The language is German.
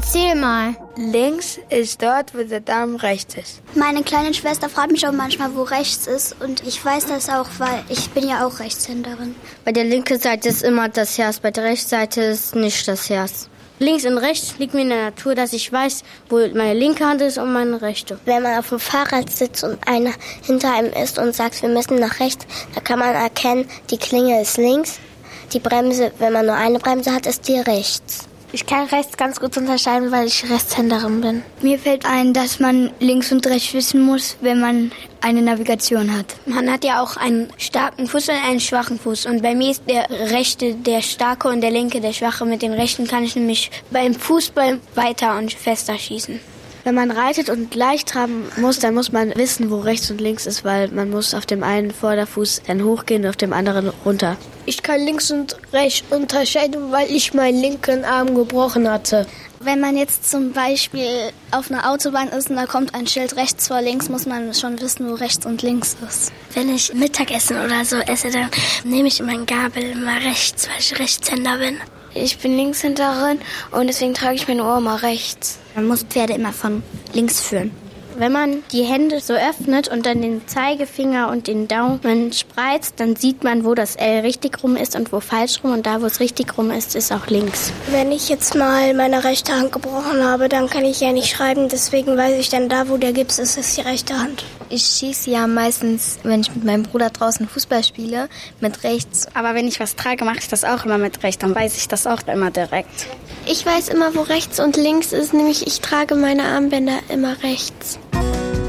Erzähl mal. Links ist dort, wo der Daumen rechts ist. Meine kleine Schwester fragt mich auch manchmal, wo rechts ist. Und ich weiß das auch, weil ich bin ja auch Rechtshänderin. Bei der linken Seite ist immer das Herz, bei der rechten Seite ist nicht das Herz. Links und rechts liegt mir in der Natur, dass ich weiß, wo meine linke Hand ist und meine rechte. Wenn man auf dem Fahrrad sitzt und einer hinter einem ist und sagt, wir müssen nach rechts, dann kann man erkennen, die Klinge ist links. Die Bremse, wenn man nur eine Bremse hat, ist die rechts. Ich kann rechts ganz gut unterscheiden, weil ich Rechtshänderin bin. Mir fällt ein, dass man links und rechts wissen muss, wenn man eine Navigation hat. Man hat ja auch einen starken Fuß und einen schwachen Fuß. Und bei mir ist der rechte der starke und der linke der schwache. Mit den rechten kann ich nämlich beim Fußball weiter und fester schießen. Wenn man reitet und leicht traben muss, dann muss man wissen, wo rechts und links ist, weil man muss auf dem einen Vorderfuß dann hochgehen und auf dem anderen runter. Ich kann links und rechts unterscheiden, weil ich meinen linken Arm gebrochen hatte. Wenn man jetzt zum Beispiel auf einer Autobahn ist und da kommt ein Schild rechts vor links, muss man schon wissen, wo rechts und links ist. Wenn ich Mittagessen oder so esse, dann nehme ich meine Gabel immer rechts, weil ich Rechtshänder bin. Ich bin Linkshänderin und deswegen trage ich meine Uhr immer rechts. Man muss Pferde immer von links führen. Wenn man die Hände so öffnet und dann den Zeigefinger und den Daumen spreizt, dann sieht man, wo das L richtig rum ist und wo falsch rum. Und da, wo es richtig rum ist, ist auch links. Wenn ich jetzt mal meine rechte Hand gebrochen habe, dann kann ich ja nicht schreiben. Deswegen weiß ich dann, da wo der Gips ist, ist die rechte Hand. Ich schieße ja meistens, wenn ich mit meinem Bruder draußen Fußball spiele, mit rechts. Aber wenn ich was trage, mache ich das auch immer mit rechts. Dann weiß ich das auch immer direkt. Ich weiß immer, wo rechts und links ist, nämlich ich trage meine Armbänder immer rechts.